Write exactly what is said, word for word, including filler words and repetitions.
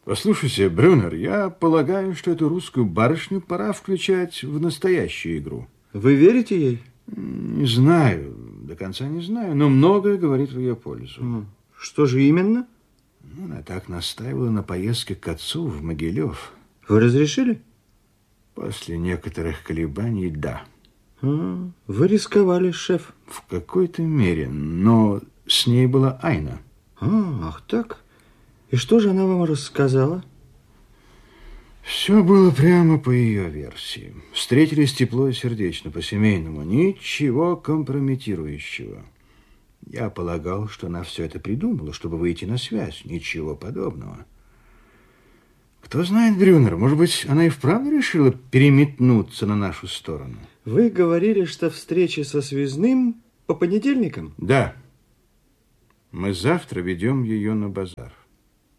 Послушайте, Брюнер, я полагаю, что эту русскую барышню пора включать в настоящую игру. Вы верите ей? Не знаю, до конца не знаю, но многое говорит в ее пользу. Что же именно? Ну, она так настаивала на поездке к отцу в Могилев. Вы разрешили? После некоторых колебаний, да. А, вы рисковали, шеф. В какой-то мере, но с ней была Айна. А, ах так. И что же она вам рассказала? Все было прямо по ее версии. Встретились тепло и сердечно, по-семейному. Ничего компрометирующего. Я полагал, что она все это придумала, чтобы выйти на связь. Ничего подобного. Кто знает, Брюнер, может быть, она и вправду решила переметнуться на нашу сторону. Вы говорили, что встреча со связным по понедельникам? Да. Мы завтра ведем ее на базар.